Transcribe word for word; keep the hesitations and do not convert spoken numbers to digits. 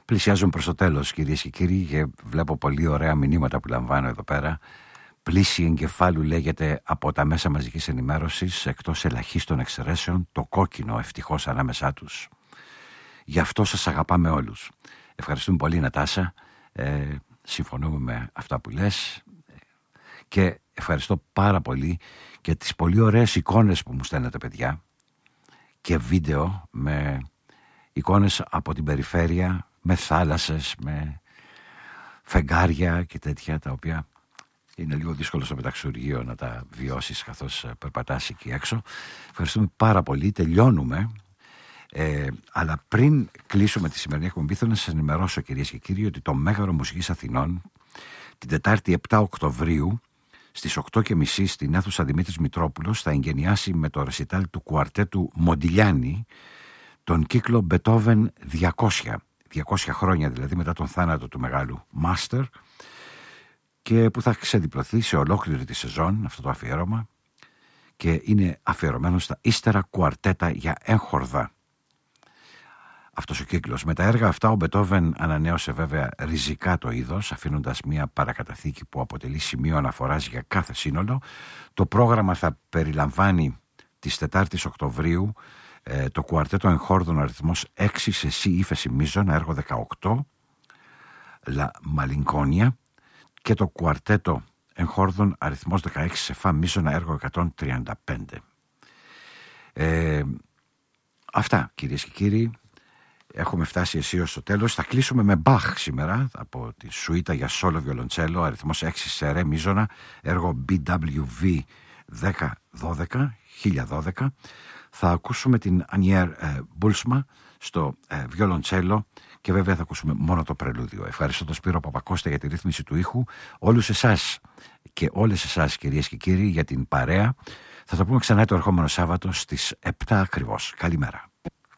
Πλησιάζουν προς το τέλος, κυρίες και κύριοι, και βλέπω πολύ ωραία μηνύματα που λαμβάνω εδώ πέρα. Πλήση εγκεφάλου λέγεται από τα μέσα μαζικής ενημέρωσης, εκτός ελαχίστων εξαιρέσεων, το κόκκινο ευτυχώς ανάμεσά τους. Γι' αυτό σας αγαπάμε όλους. Ευχαριστούμε πολύ, Νατάσα. Ε, συμφωνούμε με αυτά που λες. Και ευχαριστώ πάρα πολύ και τις πολύ ωραίες εικόνες που μου στέλνετε, παιδιά. Και βίντεο με εικόνες από την περιφέρεια, με θάλασσες, με φεγγάρια και τέτοια, τα οποία είναι λίγο δύσκολο στο μεταξουργείο να τα βιώσεις καθώς περπατάς εκεί έξω. Ευχαριστούμε πάρα πολύ. Τελειώνουμε. Ε, αλλά πριν κλείσουμε τη σημερινή εκπομπή, θέλω να σας ενημερώσω, κυρίες και κύριοι, ότι το Μέγαρο Μουσικής Αθηνών την Τετάρτη επτά Οκτωβρίου στις οκτώ και μισή στην αίθουσα Δημήτρης Μητρόπουλος θα εγγενιάσει με το ρεσιτάλ του κουαρτέτου Μοντιλιάνη τον κύκλο Μπετόβεν διακόσια. διακόσια χρόνια δηλαδή μετά τον θάνατο του μεγάλου μάστερ, και που θα ξεδιπλωθεί σε ολόκληρη τη σεζόν αυτό το αφιέρωμα, και είναι αφιερωμένο στα ύστερα κουαρτέτα για έγχορδα. Αυτός ο κύκλος. Με τα έργα αυτά ο Μπετόβεν ανανέωσε βέβαια ριζικά το είδος, αφήνοντας μια παρακαταθήκη που αποτελεί σημείο αναφοράς για κάθε σύνολο. Το πρόγραμμα θα περιλαμβάνει της Τετάρτης Οκτωβρίου ε, το κουαρτέτο εγχόρδων αριθμός έξι σε σι ύφεση μίζωνα, έργο δεκαοκτώ, Λα Μαλινκόνια, και το κουαρτέτο εγχόρδων αριθμός δεκαέξι σε φα μίζωνα, έργο εκατόν τριάντα πέντε. Ε, αυτά, κυρίες και κύριοι. Έχουμε φτάσει αισίως στο τέλος. Θα κλείσουμε με Μπαχ σήμερα, από τη σουίτα για σόλο βιολοντσέλο, αριθμός έξι σε ρε μίζωνα, έργο μπι ντάμπλιου βι δέκα δώδεκα, χίλια δώδεκα. Θα ακούσουμε την Ανιέρ ε, Μπούλσμα στο ε, βιολοντσέλο, και βέβαια θα ακούσουμε μόνο το πρελούδιο. Ευχαριστώ τον Σπύρο Παπακώστα για τη ρύθμιση του ήχου, όλους εσάς και όλες εσάς, κυρίες και κύριοι, για την παρέα. Θα το πούμε ξανά το ερχόμενο Σάββατο στις επτά ακριβώς. Καλημέρα.